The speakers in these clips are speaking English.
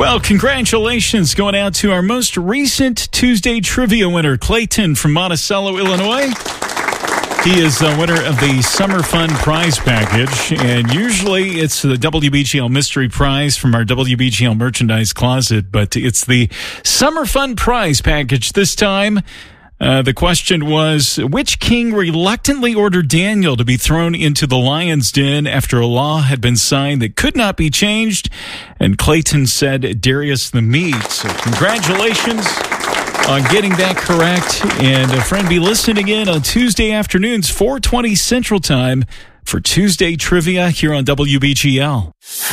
Well, congratulations going out to our most recent Tuesday trivia winner, Clayton from Monticello, Illinois. He is a winner of the Summer Fun Prize Package, and usually it's the WBGL Mystery Prize from our WBGL Merchandise Closet, but it's the Summer Fun Prize Package this time. The question was, which king reluctantly ordered Daniel to be thrown into the lion's den after a law had been signed that could not be changed? And Clayton said Darius the Mede. So congratulations on getting that correct. And a friend, be listening in on Tuesday afternoons, 4:20 Central Time for Tuesday Trivia here on WBGL.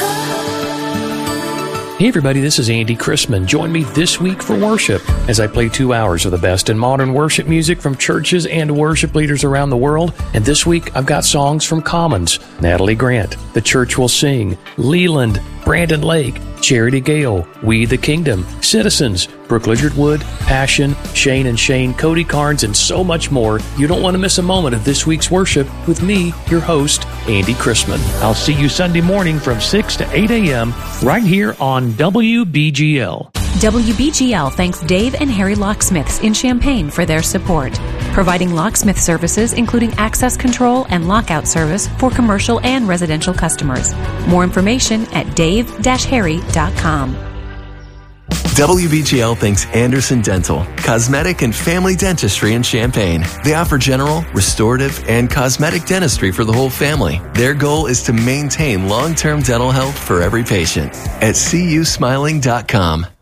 Hey everybody, this is Andy Chrisman. Join me this week for worship as I play 2 hours of the best in modern worship music from churches and worship leaders around the world. And this week I've got songs from Commons, Natalie Grant, The Church Will Sing, Leland, Brandon Lake, Charity Gale, We the Kingdom, Citizens, Brooke Lizard Wood, Passion, Shane and Shane, Cody Carnes, and so much more. You don't want to miss a moment of this week's worship with me, your host, Andy Chrisman. I'll see you Sunday morning from 6 to 8 a.m. right here on WBGL. WBGL thanks Dave and Harry Locksmiths in Champaign for their support, providing locksmith services including access control and lockout service for commercial and residential customers. More information at dave-harry.com. WBGL thanks Anderson Dental, cosmetic and family dentistry in Champaign. They offer general, restorative, and cosmetic dentistry for the whole family. Their goal is to maintain long-term dental health for every patient at cusmiling.com.